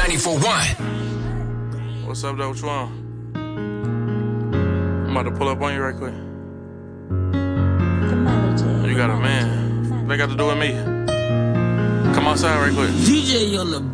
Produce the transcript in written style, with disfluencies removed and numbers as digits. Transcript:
94.1. What's up, though? What you want? I'm about to pull up on you right quick. You got a man. What they got to do with me? Come outside right quick. DJ on the